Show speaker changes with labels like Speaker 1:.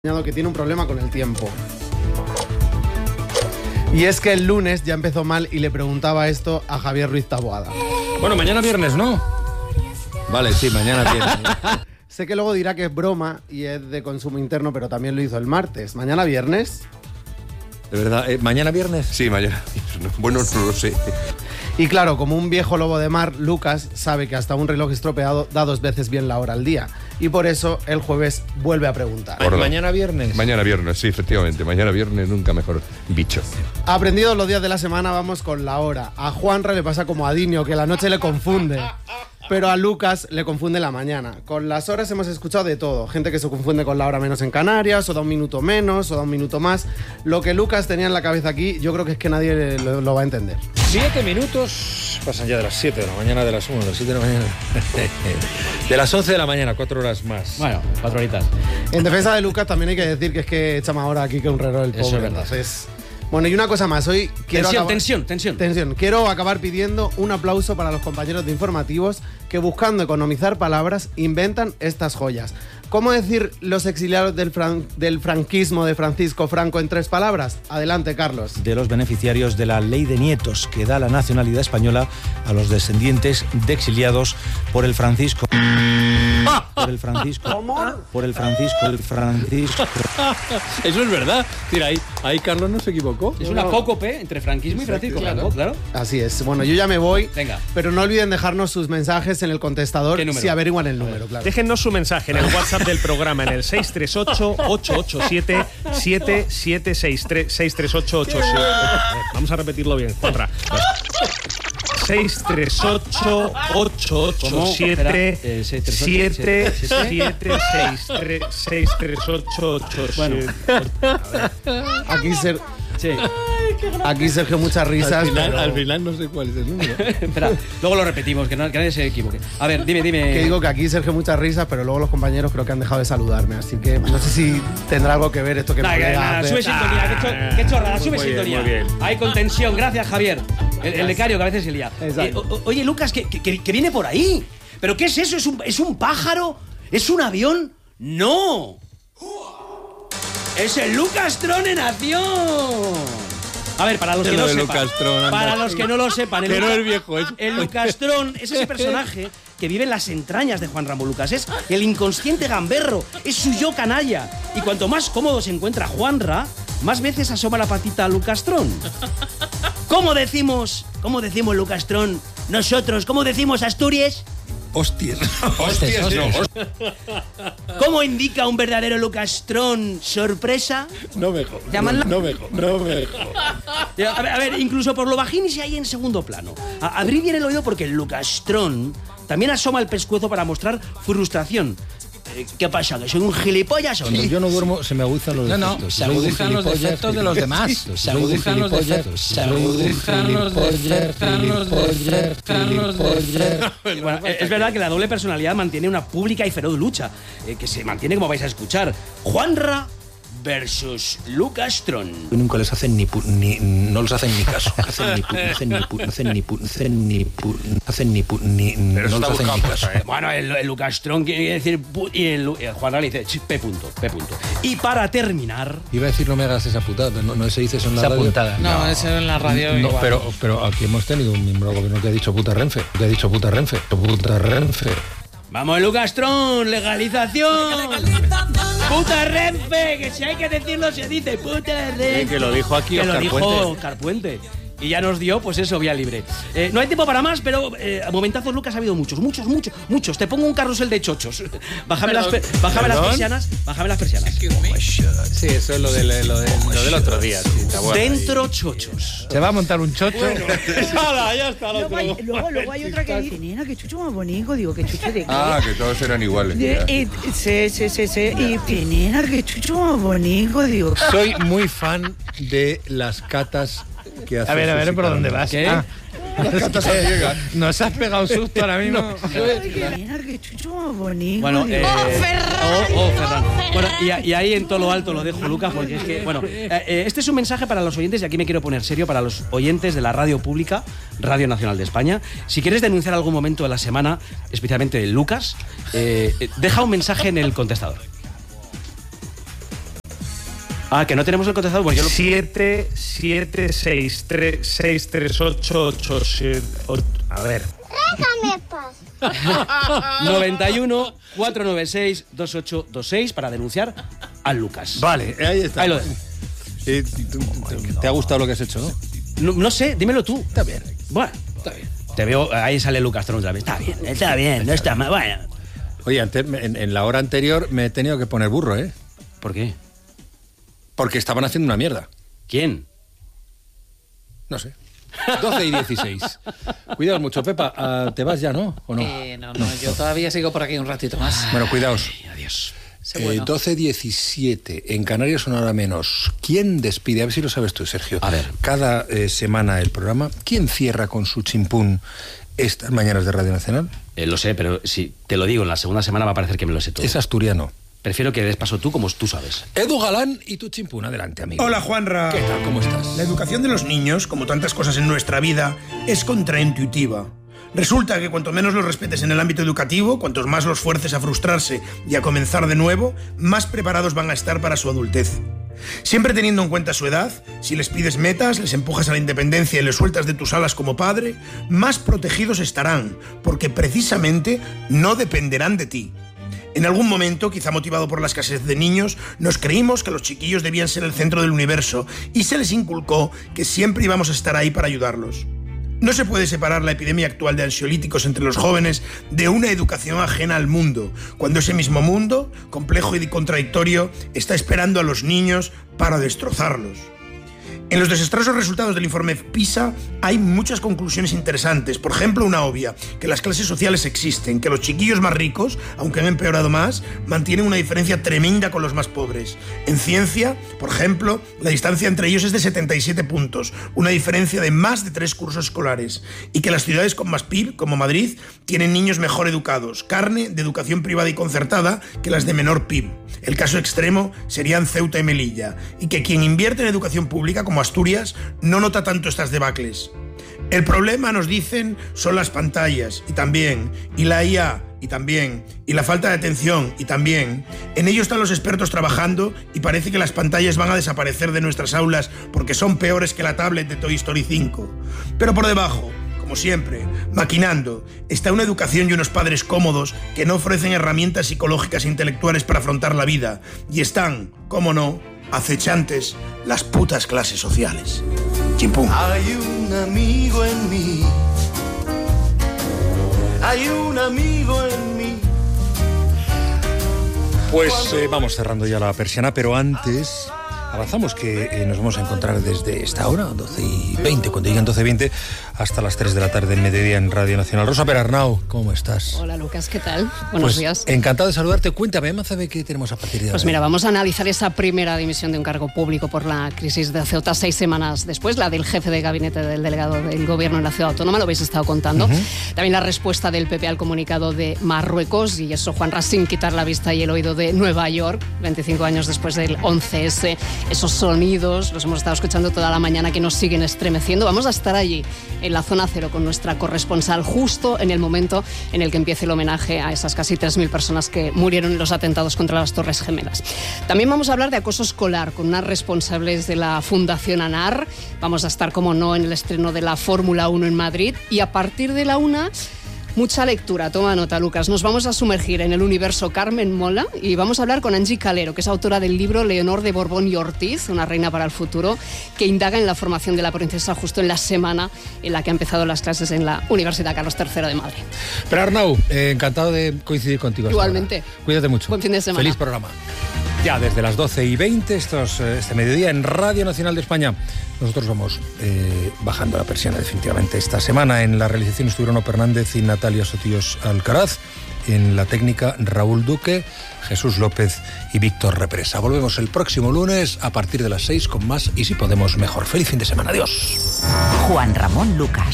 Speaker 1: Que tiene un problema con el tiempo. Y es que el lunes ya empezó mal y le preguntaba esto a Javier Ruiz Taboada.
Speaker 2: Bueno, mañana viernes, ¿no? Vale, sí, mañana viernes.
Speaker 1: Sé que luego dirá que es broma y es de consumo interno, pero también lo hizo el martes. ¿Mañana viernes?
Speaker 2: ¿De verdad? ¿Mañana viernes?
Speaker 3: Sí, mañana viernes. Bueno, no lo sé.
Speaker 1: Y claro, como un viejo lobo de mar, Lucas sabe que hasta un reloj estropeado da 2 veces bien la hora al día. Y por eso el jueves vuelve a preguntar.
Speaker 2: ¿Mañana viernes?
Speaker 3: Mañana viernes, sí, efectivamente. Mañana viernes, nunca mejor dicho.
Speaker 1: Aprendidos los días de la semana, vamos con la hora. A Juanra le pasa como a Dinio, que la noche le confunde. Pero a Lucas le confunde la mañana. Con las horas hemos escuchado de todo. Gente que se confunde con la hora menos en Canarias, o da un minuto menos, o da un minuto más. Lo que Lucas tenía en la cabeza aquí, yo creo que es que nadie lo va a entender.
Speaker 2: 7 minutos pasan ya de las 7 de la mañana, de las 1, de las 7 de la mañana. De las 11 de la mañana, 4 horas más.
Speaker 4: Bueno, 4 horitas.
Speaker 1: En defensa de Lucas también hay que decir que es que echa más hora aquí que un reloj el pobre.
Speaker 4: Eso es verdad.
Speaker 1: Entonces, bueno, y una cosa más. Hoy quiero tensión. Quiero acabar pidiendo un aplauso para los compañeros de informativos que, buscando economizar palabras, inventan estas joyas. ¿Cómo decir los exiliados del franquismo de Francisco Franco en 3 palabras? Adelante, Carlos.
Speaker 5: De los beneficiarios de la ley de nietos que da la nacionalidad española a los descendientes de exiliados por el Francisco. Por el Francisco.
Speaker 1: ¿Cómo?
Speaker 5: Por el Francisco. El Francisco.
Speaker 2: Eso es verdad. Mira, ahí Carlos no se equivocó.
Speaker 4: Es una cócope entre franquismo y Francisco Franco, claro.
Speaker 1: Así es. Bueno, yo ya me voy.
Speaker 4: Venga.
Speaker 1: Pero no olviden dejarnos sus mensajes en el contestador si averiguan el número, claro.
Speaker 6: Déjennos su mensaje en el WhatsApp del programa en el 638-887-7763. Vamos a repetirlo bien, Juanra. 638-887-7763.
Speaker 4: Bueno.
Speaker 1: Aquí Sergio, muchas risas.
Speaker 2: Al final no sé cuál es el número.
Speaker 4: Espera, luego lo repetimos, que nadie se equivoque. A ver, dime.
Speaker 1: Que digo que aquí Sergio, muchas risas, pero luego los compañeros creo que han dejado de saludarme. Así que no sé si tendrá algo que ver esto que
Speaker 4: sube sintonía, qué chorrada, sube sintonía.
Speaker 6: Muy bien.
Speaker 4: Ahí con tensión, gracias Javier. El becario que a veces se lía. Oye, Lucas, que viene por ahí. ¿Pero qué es eso? ¿Es un pájaro? ¿Es un avión? ¡No! ¡Es el Lucastron en acción! A ver, para los que no sepan. Para los que no lo sepan.
Speaker 2: Que no es viejo,
Speaker 4: el Lucastron es ese personaje que vive en las entrañas de Juan Ramón Lucas. Es el inconsciente gamberro. Es su yo canalla. Y cuanto más cómodo se encuentra Juanra, más veces asoma la patita a Lucastron. ¿Cómo decimos Lucastron? Nosotros, ¿cómo decimos Asturias?
Speaker 2: Hostias.
Speaker 4: ¿Cómo indica un verdadero Lucastron sorpresa?
Speaker 2: No mejor.
Speaker 4: A ver, incluso por lo bajín se hay en segundo plano. Abrir bien el oído porque el Lucastron también asoma el pescuezo para mostrar frustración. ¿Qué pasa? ¿Que soy un gilipollas o
Speaker 2: Cuando yo no duermo se me aguzan los defectos.
Speaker 7: No, se aguzan los defectos de los demás. Se aguzan los defectos.
Speaker 4: Bueno, es verdad que la doble personalidad mantiene una pública y feroz lucha, que se mantiene como vais a escuchar. Juanra versus Lucastron.
Speaker 5: Nunca les hacen no les hacen ni caso. No les hacen ni caso.
Speaker 4: Bueno, el Lucastron quiere decir y el Juanra le dice P. Y para terminar...
Speaker 2: Iba a decir no me hagas esa putada, pero no se dice eso en la radio.
Speaker 7: Puntada. No, eso en la radio
Speaker 2: no,
Speaker 7: igual.
Speaker 2: Pero aquí hemos tenido un miembro del gobierno que ha dicho puta Renfe.
Speaker 4: ¡Vamos, Lucastron! ¡Legalización! ¡Puta Renfe! Que si hay que decirlo se dice puta Renfe.
Speaker 6: Que lo dijo aquí
Speaker 4: Oscar Puente. Y ya nos dio, pues eso, vía libre. No hay tiempo para más, pero momentazos, Lucas, ha habido muchos. Te pongo un carrusel de chochos. Bájame las persianas.
Speaker 6: Sí, eso es lo del otro día. Sí,
Speaker 4: Dentro chochos.
Speaker 2: Se va a montar un chocho.
Speaker 6: Ya está.
Speaker 8: Luego hay otra que dice, nena, que chucho más bonito. Digo, que chucho de qué.
Speaker 3: Que todos eran iguales.
Speaker 8: Sí. Y nena, que chucho más bonito. Digo.
Speaker 2: Soy muy fan de las catas que hace.
Speaker 7: A ver, ¿por dónde vas?
Speaker 4: ¿Qué?
Speaker 3: Las catas ciegas.
Speaker 2: Nos has pegado un susto ahora mismo.
Speaker 8: Nena, que chucho más bonito.
Speaker 4: Bueno,
Speaker 8: Ferran.
Speaker 4: Bueno, y ahí en todo lo alto lo dejo, Lucas, porque es que, bueno, este es un mensaje para los oyentes, y aquí me quiero poner serio, para los oyentes de la radio pública, Radio Nacional de España. Si quieres denunciar algún momento de la semana, especialmente de Lucas, deja un mensaje en el contestador. Ah, que no tenemos el cotizado. Pues yo
Speaker 5: 776363887. A ver.
Speaker 9: Déjame paz.
Speaker 4: 91 496 2826 para denunciar a Lucas.
Speaker 2: Vale, ahí está.
Speaker 4: Ahí lo dejo.
Speaker 2: ¿Te ha gustado lo que has hecho, no?
Speaker 4: No sé, dímelo tú.
Speaker 2: Está bien.
Speaker 4: Bueno,
Speaker 2: Está bien.
Speaker 4: te veo, ahí sale Lucas otra vez. Está bien, no está mal. Bueno.
Speaker 2: Oye, antes, en la hora anterior me he tenido que poner burro, ¿eh?
Speaker 4: ¿Por qué?
Speaker 2: Porque estaban haciendo una mierda.
Speaker 4: ¿Quién?
Speaker 2: No sé. 12 y 16. Cuidaos mucho, Pepa. ¿Te vas ya, no? ¿O no?
Speaker 7: No, yo todavía sigo por aquí un ratito más.
Speaker 2: Bueno, cuidaos.
Speaker 4: Adiós.
Speaker 7: Bueno.
Speaker 2: 12:17. En Canarias una hora menos. ¿Quién despide? A ver si lo sabes tú, Sergio.
Speaker 4: A ver.
Speaker 2: Cada semana el programa. ¿Quién cierra con su chimpún estas mañanas de Radio Nacional?
Speaker 4: Lo sé, pero si te lo digo, en la segunda semana va a parecer que me lo sé todo.
Speaker 2: Es asturiano.
Speaker 4: Prefiero que des paso tú como tú sabes.
Speaker 2: Edu Galán y tu chimpún. Adelante, amigo.
Speaker 10: Hola, Juanra.
Speaker 2: ¿Qué tal? ¿Cómo estás?
Speaker 10: La educación de los niños, como tantas cosas en nuestra vida, es contraintuitiva. Resulta que cuanto menos los respetes en el ámbito educativo, cuantos más los fuerces a frustrarse y a comenzar de nuevo, más preparados van a estar para su adultez. Siempre teniendo en cuenta su edad, si les pides metas, les empujas a la independencia y les sueltas de tus alas como padre, más protegidos estarán, porque precisamente no dependerán de ti. En algún momento, quizá motivado por la escasez de niños, nos creímos que los chiquillos debían ser el centro del universo y se les inculcó que siempre íbamos a estar ahí para ayudarlos. No se puede separar la epidemia actual de ansiolíticos entre los jóvenes de una educación ajena al mundo, cuando ese mismo mundo, complejo y contradictorio, está esperando a los niños para destrozarlos. En los desastrosos resultados del informe PISA hay muchas conclusiones interesantes. Por ejemplo, una obvia, que las clases sociales existen, que los chiquillos más ricos, aunque han empeorado más, mantienen una diferencia tremenda con los más pobres. En ciencia, por ejemplo, la distancia entre ellos es de 77 puntos, una diferencia de más de 3 cursos escolares, y que las ciudades con más PIB, como Madrid, tienen niños mejor educados, carne de educación privada y concertada, que las de menor PIB. El caso extremo serían Ceuta y Melilla, y que quien invierte en educación pública, como Asturias, no nota tanto estas debacles. El problema, nos dicen, son las pantallas, y también, y la IA, y también, y la falta de atención, y también. En ello están los expertos trabajando, y parece que las pantallas van a desaparecer de nuestras aulas porque son peores que la tablet de Toy Story 5. Pero por debajo, como siempre, maquinando, está una educación y unos padres cómodos que no ofrecen herramientas psicológicas e intelectuales para afrontar la vida, y están, cómo no, acechantes las putas clases sociales. Chimpún.
Speaker 11: Hay un amigo en mí. Hay un amigo en mí.
Speaker 2: Pues vamos cerrando ya la persiana, pero antes avanzamos que nos vamos a encontrar desde esta hora, 12:20, cuando lleguen 12:20, hasta las 3 de la tarde en mediodía en Radio Nacional. Rosa Perarnau, ¿cómo estás?
Speaker 12: Hola, Lucas, ¿qué tal? Buenos días.
Speaker 2: Encantado de saludarte. Cuéntame, Mazabe, ¿qué tenemos a partir de ahora?
Speaker 12: Pues mira, vamos a analizar esa primera dimisión de un cargo público por la crisis de Ceuta 6 semanas después, la del jefe de gabinete del delegado del gobierno en la ciudad autónoma, lo habéis estado contando. También la respuesta del PP al comunicado de Marruecos, y eso, Juanra, sin quitar la vista y el oído de Nueva York, 25 años después del 11S, esos sonidos, los hemos estado escuchando toda la mañana, que nos siguen estremeciendo. Vamos a estar allí, en la zona cero, con nuestra corresponsal, justo en el momento en el que empiece el homenaje a esas casi 3.000 personas que murieron en los atentados contra las Torres Gemelas. También vamos a hablar de acoso escolar con unas responsables de la Fundación ANAR. Vamos a estar, como no, en el estreno de la Fórmula 1 en Madrid, y a partir de la 1... mucha lectura, toma nota, Lucas. Nos vamos a sumergir en el universo Carmen Mola y vamos a hablar con Angie Calero, que es autora del libro Leonor de Borbón y Ortiz, una reina para el futuro, que indaga en la formación de la princesa justo en la semana en la que ha empezado las clases en la Universidad Carlos III de Madrid.
Speaker 2: Pero Arnau, encantado de coincidir contigo.
Speaker 12: Igualmente.
Speaker 2: Cuídate mucho.
Speaker 12: Buen fin de semana.
Speaker 2: Feliz programa. Ya desde las 12:20, este mediodía en Radio Nacional de España. Nosotros vamos bajando la persiana definitivamente. Esta semana en la realización estuvieron Ono Hernández y Natalia Sotillos Alcaraz. En la técnica, Raúl Duque, Jesús López y Víctor Represa. Volvemos el próximo lunes a partir de las 6 con más y, si podemos, mejor. Feliz fin de semana. Adiós.
Speaker 13: Juan Ramón Lucas.